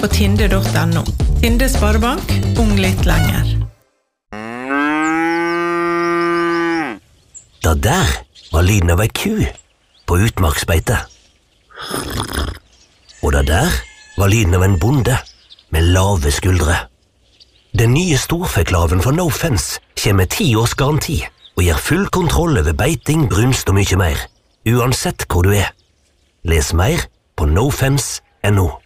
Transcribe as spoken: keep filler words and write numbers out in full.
på tinde punktum no. Tinde Sparebank, ung litt lenger. Da der var lyden av ei ku på utmarksbeite. Og da der var lyden av en bonde med lave skuldre. Den nye storfeklaven fra No Fence kommer med ti års garanti og gir full kontroll over beiting, brunst og mye mer, uansett hvor du er. Les mer på no fence punktum no.